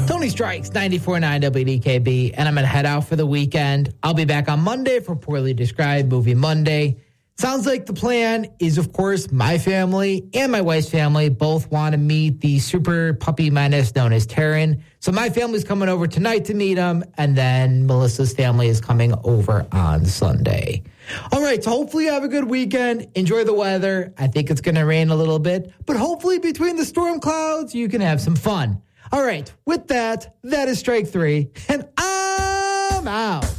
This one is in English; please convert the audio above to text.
Tony Strikes, 94.9 WDKB, and I'm going to head out for the weekend. I'll be back on Monday for Poorly Described Movie Monday. Sounds like the plan is, of course, my family and my wife's family both want to meet the super puppy menace known as Terran. So my family's coming over tonight to meet him, and then Melissa's family is coming over on Sunday. All right, so hopefully you have a good weekend. Enjoy the weather. I think it's going to rain a little bit, but hopefully between the storm clouds, you can have some fun. All right, with that, that is Strike 3, and I'm out.